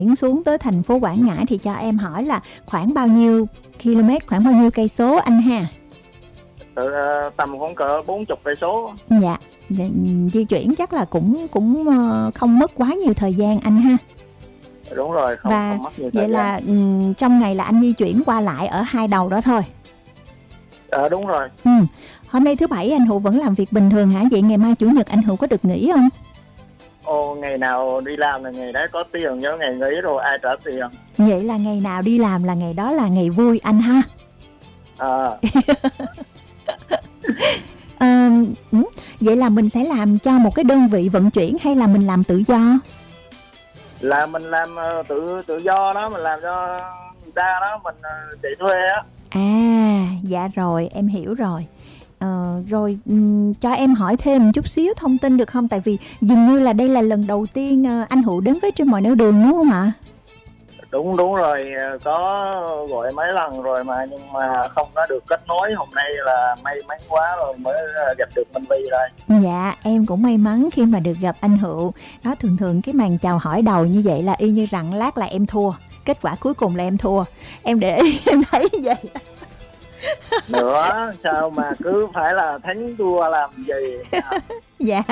chuyển xuống tới thành phố Quảng Ngãi thì cho em hỏi là khoảng bao nhiêu km, khoảng bao nhiêu cây số anh ha? Tầm khoảng cỡ 40 cây số. Dạ, di chuyển chắc là cũng không mất quá nhiều thời gian anh ha. Đúng rồi, không mất nhiều thời vậy gian. là trong ngày là anh di chuyển qua lại ở hai đầu đó thôi. Đúng rồi. Hôm nay thứ Bảy anh Hữu vẫn làm việc bình thường hả? Vậy ngày mai Chủ nhật anh Hữu có được nghỉ không? Ngày nào đi làm là ngày đấy có tiền, nhớ ngày nghỉ rồi ai trả tiền. Vậy là ngày nào đi làm là ngày đó là ngày vui anh ha. Vậy là mình sẽ làm cho một cái đơn vị vận chuyển hay là mình làm tự do? Là mình làm tự do đó, mình làm cho người ta đó, mình chạy thuê á. Dạ rồi, em hiểu rồi. Rồi cho em hỏi thêm một chút xíu thông tin được không? Tại vì dường như là đây là lần đầu tiên anh Hữu đến với Trên Mọi Nẻo Đường đúng không ạ? Đúng rồi, có gọi mấy lần rồi mà nhưng mà không có được kết nối. Hôm nay là may mắn quá rồi mới gặp được Minh Vi đây. Dạ, em cũng may mắn khi mà được gặp anh Hữu. Đó, thường cái màn chào hỏi đầu như vậy là y như rằng lát là em thua. Kết quả cuối cùng là em thua. Em để ý em thấy vậy. Nữa sao mà cứ phải là thắng thua làm gì. Dạ.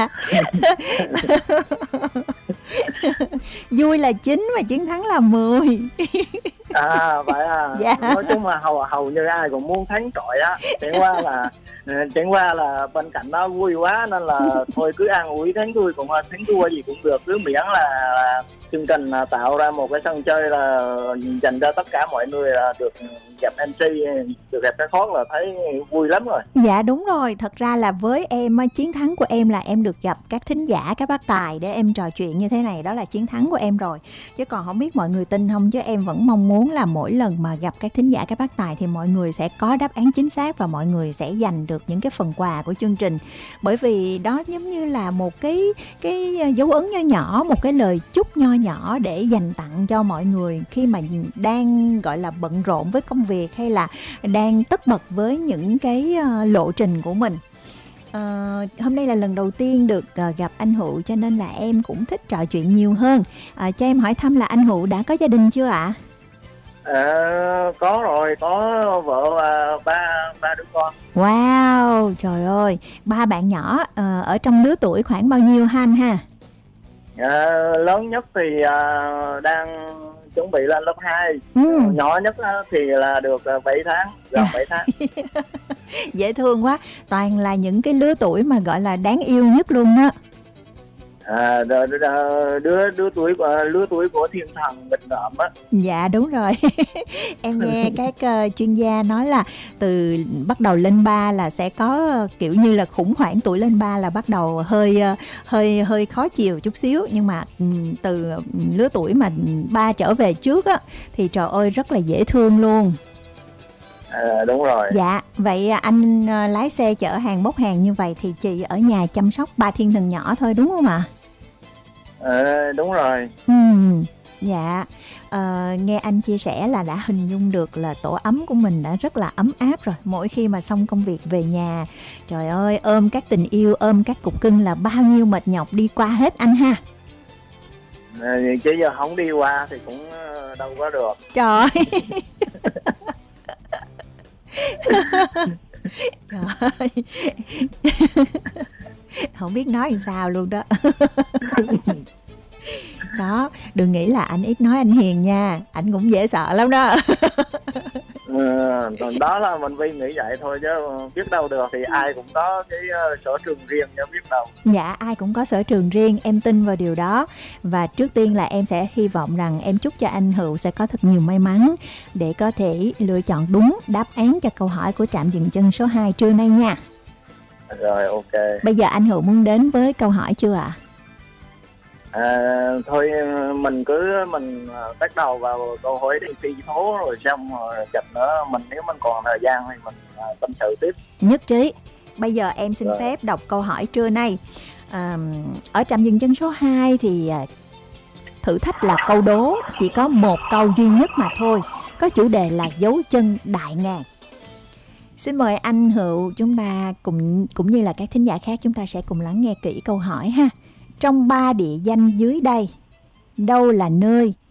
Vui là 9 mà chiến thắng là 10. Vậy Dạ. Nói chung là hầu như ai cũng muốn thắng trọi á. Chẳng qua là bên cạnh đó vui quá nên là thôi cứ an ủi thắng thua gì cũng được, cứ miễn là chương trình tạo ra một cái sân chơi là dành cho tất cả mọi người, là được gặp MC, được gặp cái khót là thấy vui lắm rồi. Dạ đúng rồi, thật ra là với em chiến thắng của em là em được gặp các thính giả, các bác tài để em trò chuyện như thế này, đó là chiến thắng của em rồi. Chứ còn không biết mọi người tin không, chứ em vẫn mong muốn là mỗi lần mà gặp các thính giả, các bác tài thì mọi người sẽ có đáp án chính xác và mọi người sẽ giành được những cái phần quà của chương trình. Bởi vì đó giống như là một cái dấu ấn nho nhỏ, một cái lời chúc nho nhỏ để dành tặng cho mọi người khi mà đang gọi là bận rộn với công việc hay là đang tất bật với những cái lộ trình của mình. Hôm nay là lần đầu tiên được gặp anh Hữu cho nên là em cũng thích trò chuyện nhiều hơn. Cho em hỏi thăm là anh Hữu đã có gia đình chưa ạ? Có rồi, có vợ và ba đứa con. Wow, trời ơi, 3 bạn nhỏ ở trong lứa tuổi khoảng bao nhiêu ha anh ha? Lớn nhất thì đang chuẩn bị lên lớp 2. Nhỏ nhất thì là được 7 tháng, gần 7 tháng. Dễ thương quá, toàn là những cái lứa tuổi mà gọi là đáng yêu nhất luôn á. Lứa tuổi của thiên thần nghịch ngợm á. Dạ đúng rồi. Em nghe các chuyên gia nói là từ bắt đầu lên 3 là sẽ có kiểu như là khủng hoảng, tuổi lên 3 là bắt đầu hơi khó chịu chút xíu, nhưng mà từ lứa tuổi mà 3 trở về trước á thì trời ơi rất là dễ thương luôn. Đúng rồi. Dạ, vậy anh lái xe chở hàng bốc hàng như vậy thì chị ở nhà chăm sóc 3 thiên thần nhỏ thôi đúng không ạ? Đúng rồi. Dạ, nghe anh chia sẻ là đã hình dung được là tổ ấm của mình đã rất là ấm áp rồi. Mỗi khi mà xong công việc về nhà, trời ơi, ôm các tình yêu, ôm các cục cưng là bao nhiêu mệt nhọc đi qua hết anh ha. Chứ giờ không đi qua thì cũng đâu có được. Trời ơi. Trời ơi. Không biết nói làm sao luôn đó. Đó, đừng nghĩ là anh ít nói anh hiền nha, anh cũng dễ sợ lắm đó. Đó là mình Vi nghĩ vậy thôi chứ biết đâu được thì ai cũng có cái sở trường riêng chứ biết đâu. Dạ, ai cũng có sở trường riêng, em tin vào điều đó. Và trước tiên là em sẽ hy vọng rằng em chúc cho anh Hữu sẽ có thật nhiều may mắn để có thể lựa chọn đúng đáp án cho câu hỏi của trạm dừng chân số 2 trưa nay nha. Rồi, ok. Bây giờ anh Hữu muốn đến với câu hỏi chưa ạ? Thôi mình bắt đầu vào câu hỏi đi phi thố rồi xong rồi chậm nữa nếu mình còn thời gian thì mình tâm sự tiếp. Nhất trí. Bây giờ em xin phép đọc câu hỏi trưa nay. Ở trạm dừng chân số 2 thì thử thách là câu đố, chỉ có một câu duy nhất mà thôi. Có chủ đề là dấu chân đại ngàn. Xin mời anh Hữu, chúng ta cũng như là các thính giả khác, chúng ta sẽ cùng lắng nghe kỹ câu hỏi ha. Trong 3 địa danh dưới đây, đâu là nơi